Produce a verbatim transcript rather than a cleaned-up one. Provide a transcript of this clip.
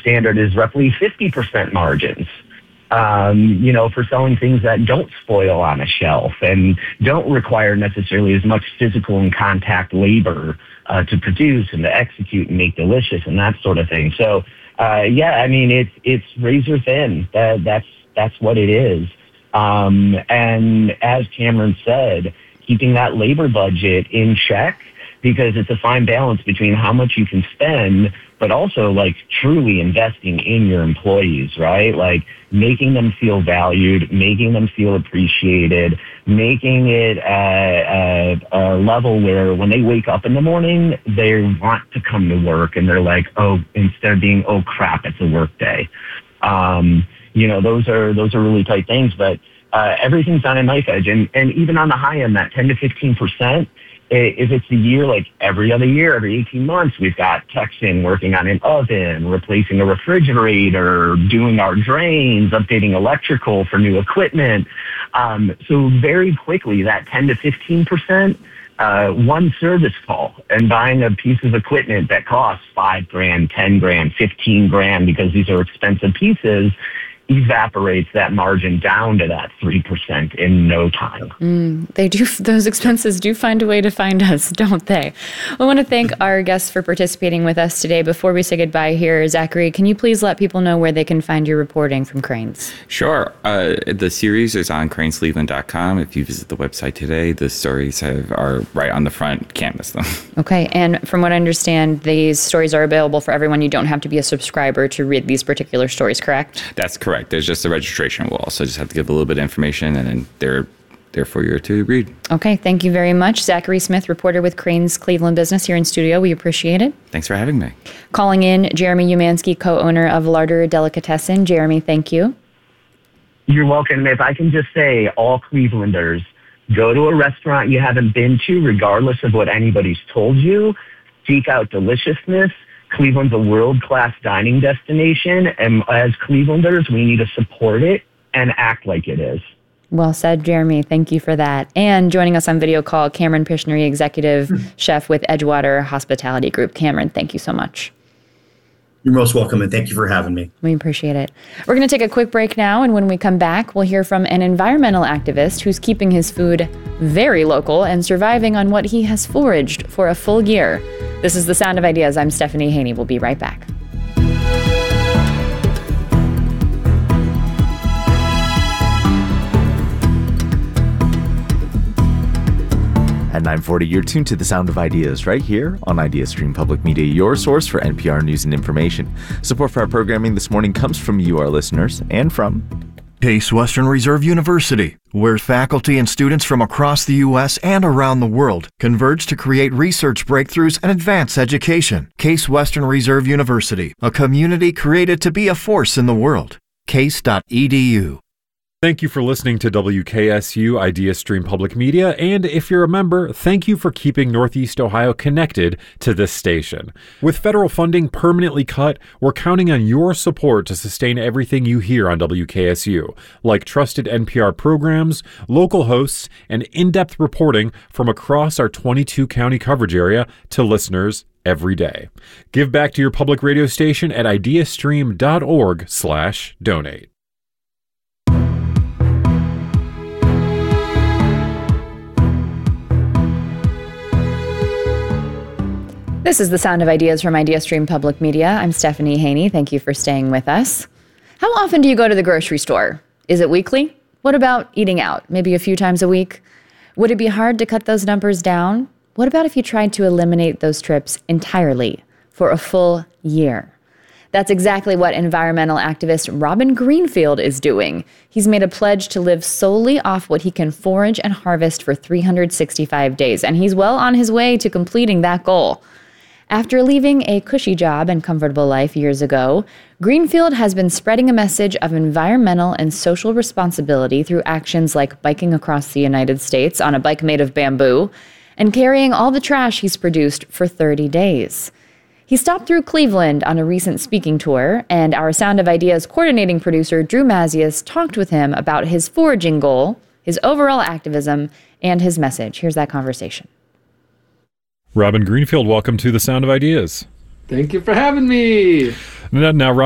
standard is roughly fifty percent margins. Um, you know, for selling things that don't spoil on a shelf and don't require necessarily as much physical and contact labor uh, to produce and to execute and make delicious and that sort of thing. So, uh, yeah, I mean, it's it's razor thin. That, that's that's what it is. Um, and as Cameron said, keeping that labor budget in check, because it's a fine balance between how much you can spend, but also like truly investing in your employees, right? Like making them feel valued, making them feel appreciated, making it a, a, a level where when they wake up in the morning, they want to come to work and they're like, oh, instead of being, oh crap, it's a work day. Um, you know, those are, those are really tight things, but uh, everything's on a knife edge. And, and even on the high end, that ten to fifteen percent, if it's a year, like every other year, every eighteen months, we've got techs in working on an oven, replacing a refrigerator, doing our drains, updating electrical for new equipment. Um, so very quickly, that ten to fifteen percent, uh, one service call and buying a piece of equipment that costs five grand, ten grand, fifteen grand, because these are expensive pieces, evaporates that margin down to that three percent in no time. Mm, they do. Those expenses do find a way to find us, don't they? I want to thank our guests for participating with us today. Before we say goodbye here, Zachary, can you please let people know where they can find your reporting from Crain's? Sure. Uh, the series is on cranes cleveland dot com. If you visit the website today, the stories have, are right on the front. Can't miss them. Okay. And from what I understand, these stories are available for everyone. You don't have to be a subscriber to read these particular stories, correct? That's correct. There's just a registration wall, so just have to give a little bit of information, and then they're there for you to read. Okay, thank you very much. Zachary Smith, reporter with Crain's Cleveland Business here in studio. We appreciate it. Thanks for having me. Calling in, Jeremy Umansky, co-owner of Larder Delicatessen. Jeremy, thank you. You're welcome. If I can just say, all Clevelanders, go to a restaurant you haven't been to, regardless of what anybody's told you. Seek out deliciousness. Cleveland's a world-class dining destination, and as Clevelanders, we need to support it and act like it is. Well said, Jeremy. Thank you for that. And joining us on video call, Cameron Pishnery, executive mm. chef with Edgewater Hospitality Group. Cameron, thank you so much. You're most welcome, and thank you for having me. We appreciate it. We're going to take a quick break now, and when we come back, we'll hear from an environmental activist who's keeping his food very local and surviving on what he has foraged for a full year. This is The Sound of Ideas. I'm Stephanie Haney. We'll be right back. At nine forty, you're tuned to The Sound of Ideas right here on IdeaStream Public Media, your source for N P R news and information. Support for our programming this morning comes from you, our listeners, and from Case Western Reserve University, where faculty and students from across the U S and around the world converge to create research breakthroughs and advance education. Case Western Reserve University, a community created to be a force in the world. case dot e d u. Thank you for listening to W K S U IdeaStream Public Media, and if you're a member, thank you for keeping Northeast Ohio connected to this station. With federal funding permanently cut, we're counting on your support to sustain everything you hear on W K S U, like trusted N P R programs, local hosts, and in-depth reporting from across our twenty-two county coverage area to listeners every day. Give back to your public radio station at ideastream dot org slash donate. This is The Sound of Ideas from IdeaStream Public Media. I'm Stephanie Haney. Thank you for staying with us. How often do you go to the grocery store? Is it weekly? What about eating out? Maybe a few times a week? Would it be hard to cut those numbers down? What about if you tried to eliminate those trips entirely for a full year? That's exactly what environmental activist Robin Greenfield is doing. He's made a pledge to live solely off what he can forage and harvest for three hundred sixty-five days, and he's well on his way to completing that goal. After leaving a cushy job and comfortable life years ago, Greenfield has been spreading a message of environmental and social responsibility through actions like biking across the United States on a bike made of bamboo and carrying all the trash he's produced for thirty days. He stopped through Cleveland on a recent speaking tour, and our Sound of Ideas coordinating producer, Drew Mazias, talked with him about his foraging goal, his overall activism, and his message. Here's that conversation. Robin Greenfield, welcome to The Sound of Ideas. Thank you for having me. Now, now